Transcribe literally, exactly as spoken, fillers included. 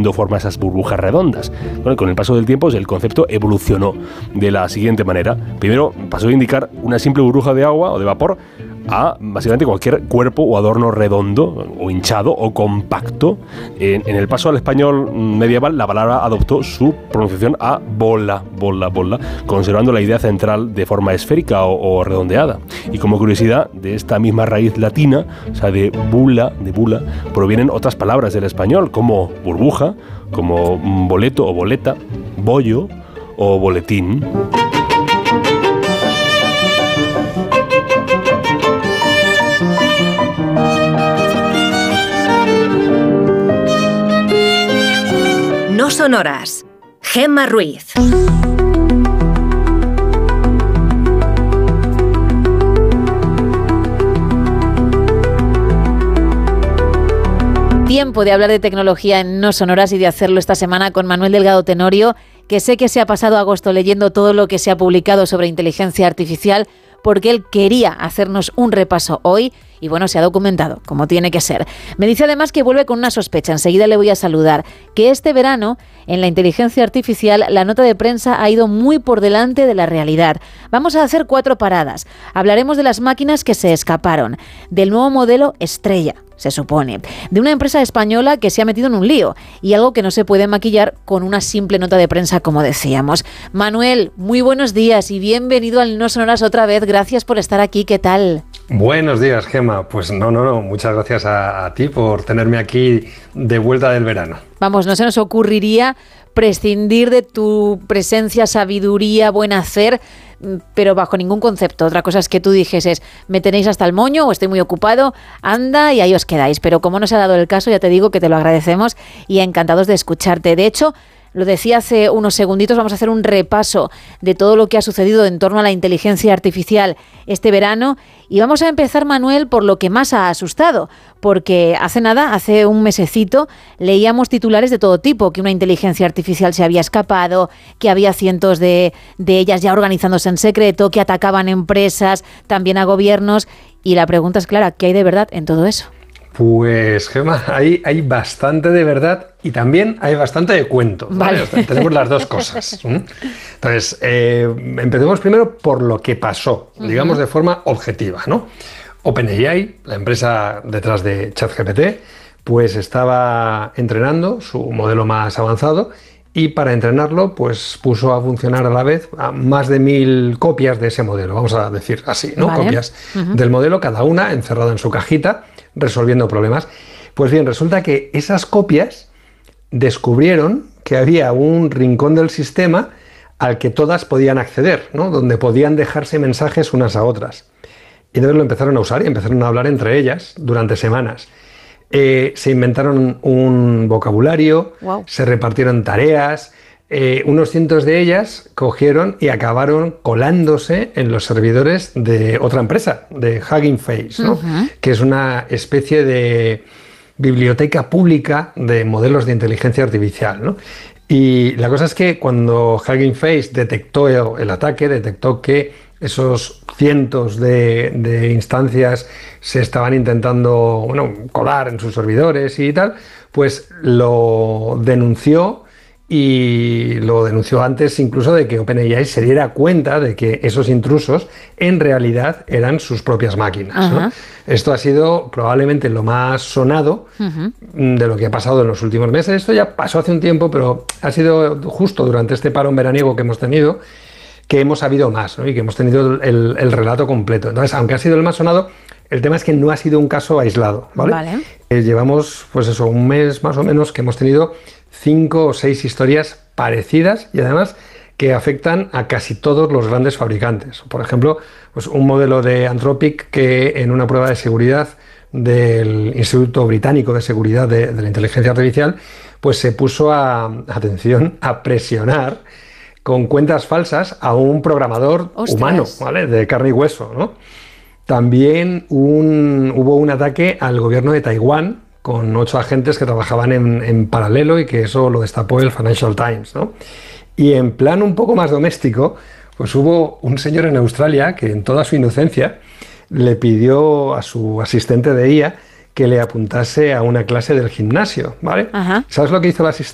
cogiendo forma esas burbujas redondas. Bueno, con el paso del tiempo el concepto evolucionó de la siguiente manera. Primero pasó a indicar una simple burbuja de agua o de vapor a básicamente cualquier cuerpo o adorno redondo o hinchado o compacto. En, en el paso al español medieval la palabra adoptó su pronunciación a bola, bola, bola, conservando la idea central de forma esférica o, o redondeada. Y como curiosidad, de esta misma raíz latina, o sea, de bula, de bula, provienen otras palabras del español como burbuja, como boleto o boleta, bollo o boletín. No sonoras. Gemma Ruiz. Tiempo de hablar de tecnología en No Sonoras y de hacerlo esta semana con Manuel Delgado Tenorio, que sé que se ha pasado agosto leyendo todo lo que se ha publicado sobre inteligencia artificial, porque él quería hacernos un repaso hoy y bueno, se ha documentado, como tiene que ser. Me dice además que vuelve con una sospecha, enseguida le voy a saludar, que este verano, en la inteligencia artificial, la nota de prensa ha ido muy por delante de la realidad. Vamos a hacer cuatro paradas. Hablaremos de las máquinas que se escaparon, del nuevo modelo Estrella, se supone, de una empresa española que se ha metido en un lío y algo que no se puede maquillar con una simple nota de prensa, como decíamos. Manuel, muy buenos días y bienvenido al No Sonoras otra vez. Gracias por estar aquí. ¿Qué tal? Buenos días, Gemma. Pues no, no, no. Muchas gracias a, a ti por tenerme aquí de vuelta del verano. Vamos, no se nos ocurriría prescindir de tu presencia, sabiduría, buen hacer, pero bajo ningún concepto. Otra cosa es que tú dijeses, me tenéis hasta el moño o estoy muy ocupado, anda y ahí os quedáis. Pero como no se ha dado el caso, ya te digo que te lo agradecemos y encantados de escucharte. De hecho, lo decía hace unos segunditos, vamos a hacer un repaso de todo lo que ha sucedido en torno a la inteligencia artificial este verano y vamos a empezar, Manuel, por lo que más ha asustado, porque hace nada, hace un mesecito, leíamos titulares de todo tipo, que una inteligencia artificial se había escapado, que había cientos de, de ellas ya organizándose en secreto, que atacaban empresas, también a gobiernos, y la pregunta es clara, ¿qué hay de verdad en todo eso? Pues, Gemma, hay, hay bastante de verdad y también hay bastante de cuento. ¿Vale? Vale. Tenemos las dos cosas. Entonces, eh, empecemos primero por lo que pasó, digamos, uh-huh. de forma objetiva, ¿no? OpenAI, la empresa detrás de ChatGPT, pues estaba entrenando su modelo más avanzado y para entrenarlo, pues puso a funcionar a la vez a más de mil copias de ese modelo, vamos a decir así, ¿no? Vale. Copias uh-huh. del modelo, cada una encerrada en su cajita, resolviendo problemas. Pues bien, resulta que esas copias descubrieron que había un rincón del sistema al que todas podían acceder, ¿no? Donde podían dejarse mensajes unas a otras. Y entonces lo empezaron a usar y empezaron a hablar entre ellas durante semanas. Eh, se inventaron un vocabulario, wow. se repartieron tareas, eh, unos cientos de ellas cogieron y acabaron colándose en los servidores de otra empresa, de Hugging Face, ¿no? Uh-huh. que es una especie de biblioteca pública de modelos de inteligencia artificial, ¿no? Y la cosa es que cuando Hugging Face detectó el, el ataque, detectó que esos cientos de, de instancias se estaban intentando, bueno, colar en sus servidores y tal, pues lo denunció y lo denunció antes incluso de que OpenAI se diera cuenta de que esos intrusos en realidad eran sus propias máquinas, ¿no? Esto ha sido probablemente lo más sonado uh-huh. de lo que ha pasado en los últimos meses. Esto ya pasó hace un tiempo, pero ha sido justo durante este parón veraniego que hemos tenido que hemos sabido más, ¿no? Y que hemos tenido el, el relato completo. Entonces, aunque ha sido el más sonado, el tema es que no ha sido un caso aislado, ¿vale? Vale. Eh, llevamos, pues eso, un mes más o menos que hemos tenido cinco o seis historias parecidas y además que afectan a casi todos los grandes fabricantes. Por ejemplo, pues un modelo de Anthropic que en una prueba de seguridad del Instituto Británico de Seguridad de, de la Inteligencia Artificial, pues se puso a, atención, a presionar con cuentas falsas a un programador ¡Ostras! humano, ¿vale? De carne y hueso, ¿no? También un, hubo un ataque al gobierno de Taiwán con ocho agentes que trabajaban en, en paralelo y que eso lo destapó el Financial Times, ¿no? Y en plan un poco más doméstico, pues hubo un señor en Australia que en toda su inocencia le pidió a su asistente de I A que le apuntase a una clase del gimnasio, ¿vale? Ajá. ¿Sabes lo que hizo el asistente?